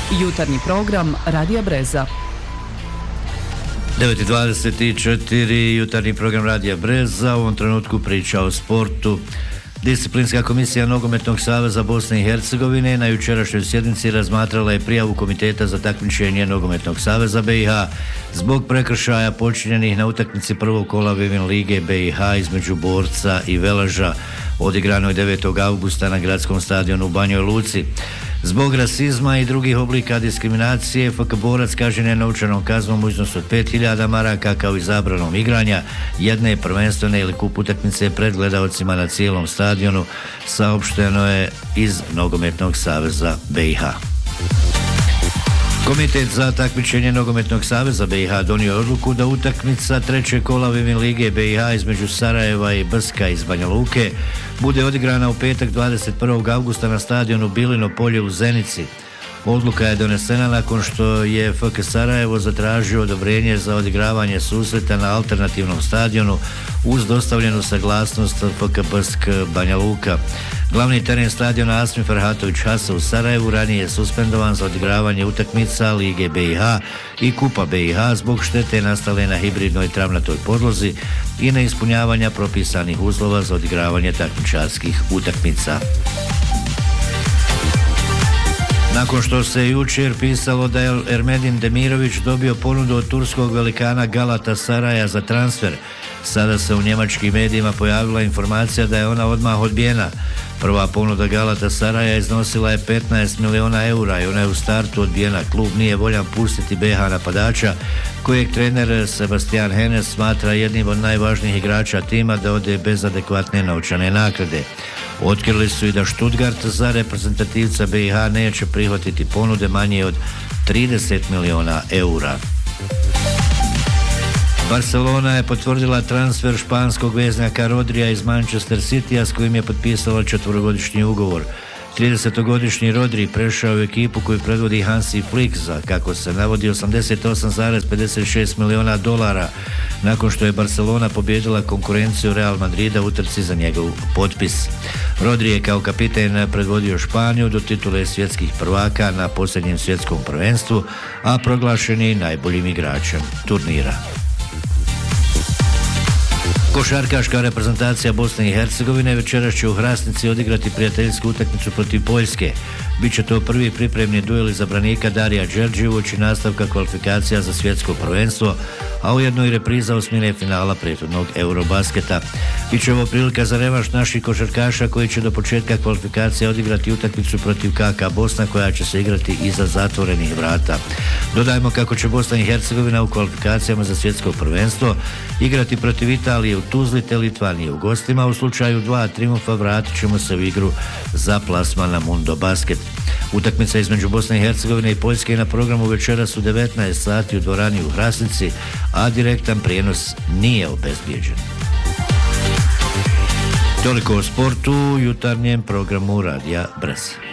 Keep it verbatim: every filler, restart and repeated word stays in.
Jutarnji program Radija Breza. devet i dvadeset četiri, jutarnji program Radija Breza, u ovom trenutku priča o sportu. Disciplinska komisija Nogometnog saveza Bosne i Hercegovine na jučerašnjoj sjednici razmatrala je prijavu Komiteta za takmičenje Nogometnog saveza B i H zbog prekršaja počinjenih na utakmici prvog kola Vivin lige B i H između Borca i Velaža, odigranoj devetog avgusta na gradskom stadionu u Banjoj Luci. Zbog rasizma i drugih oblika diskriminacije, F K Borac kažnjen je novčanom kaznom u iznosu od pet hiljada maraka kao i zabranom igranja jedne prvenstvene ili kup utakmice pred gledaocima na cijelom stadionu, saopšteno je iz Nogometnog saveza B i H. Komitet za takmičenje Nogometnog saveza B i H donio odluku da utakmica trećeg kola Vivin lige B i H između Sarajeva i Brska iz Banja Luke bude odigrana u petak dvadeset prvog avgusta na stadionu Bilino polje u Zenici. Odluka je donesena nakon što je F K Sarajevo zatražio odobrenje za odigravanje susreta na alternativnom stadionu uz dostavljenu saglasnost F K Brsk Banja Luka. Glavni teren stadiona Asmi Ferhatović Hasa u Sarajevu ranije je suspendovan za odigravanje utakmica Lige B i H i Kupa B i H zbog štete nastale na hibridnoj travnatoj podlozi i neispunjavanja propisanih uslova za odigravanje takmičarskih utakmica. Nakon što se jučer pisalo da je Ermedin Demirović dobio ponudu od turskog velikana Galatasaraja za transfer, sada se u njemačkim medijima pojavila informacija da je ona odmah odbijena. Prva ponuda Galatasaraja iznosila je petnaest miliona eura i ona je u startu odbijena. Klub nije voljan pustiti B i H napadača, kojeg trener Sebastian Henes smatra jednim od najvažnijih igrača tima, da ode bez adekvatne novčane naknade. Otkrili su i da Stuttgart za reprezentativca B i H neće prihvatiti ponude manje od trideset miliona eura. Barcelona je potvrdila transfer španskog veznjaka Rodrija iz Manchester Citya s kojim je potpisala četvorogodišnji ugovor. tridesetogodišnji Rodri prešao u ekipu koju predvodi Hansi Flick za, kako se navodi, osamdeset osam zarez pedeset šest miliona dolara nakon što je Barcelona pobijedila konkurenciju Real Madrida u trci za njegov potpis. Rodri je kao kapiten predvodio Španiju do titule svjetskih prvaka na posljednjem svjetskom prvenstvu, a proglašen je najboljim igračem turnira. Košarkaška reprezentacija Bosne i Hercegovine večeras će u Hrasnici odigrati prijateljsku utakmicu protiv Poljske. Biće to prvi pripremni duel izabranika Darija Đerđija uoči nastavka kvalifikacija za svjetsko prvenstvo, a ujedno i repriza osmine finala prethodnog Eurobasketa. Biće ovo prilika za revanš naših košarkaša koji će do početka kvalifikacija odigrati utakmicu protiv K K Bosna koja će se igrati iza zatvorenih vrata. Dodajmo kako će Bosna i Hercegovina u kvalifikacijama za svjetsko prvenstvo igrati protiv Italije u Tuzli te Litvanije u gostima. U slučaju dva triumfa vratit ćemo se u igru za plasman na Mundo Basket. Utakmica između Bosne i Hercegovine i Poljske na programu večeras u devetnaest sati u dvorani u Hrasnici, a direktan prijenos nije obezbijeđen. Toliko o sportu u jutarnjem programu Radija Brez.